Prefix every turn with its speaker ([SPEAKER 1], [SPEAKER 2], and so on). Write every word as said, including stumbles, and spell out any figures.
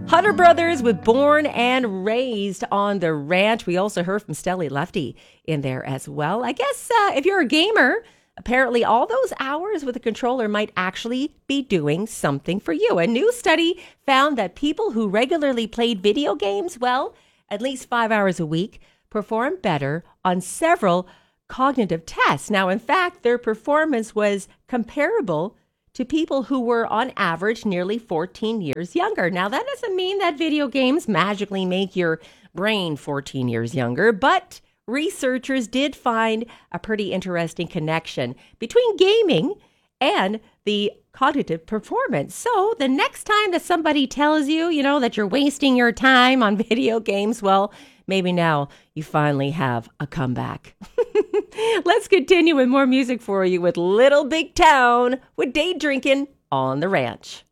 [SPEAKER 1] Hunter Brothers with Born and Raised on the Ranch. We also heard from Stelly Lefty in there as well. I guess uh, if you're a gamer, apparently all those hours with a controller might actually be doing something for you. A new study found that people who regularly played video games, well, at least five hours a week, performed better on several cognitive tests. Now, in fact, their performance was comparable to people who were on average nearly fourteen years younger. Now, that doesn't mean that video games magically make your brain fourteen years younger, but researchers did find a pretty interesting connection between gaming and the cognitive performance. So the next time that somebody tells you, you know, that you're wasting your time on video games, well, maybe now you finally have a comeback. Let's continue with more music for you with Little Big Town with Day Drinking on the Ranch.